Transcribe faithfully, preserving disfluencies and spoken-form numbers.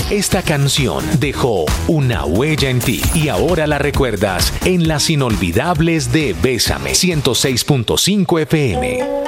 Esta canción dejó una huella en ti y ahora la recuerdas en las inolvidables de Bésame ciento seis punto cinco F M.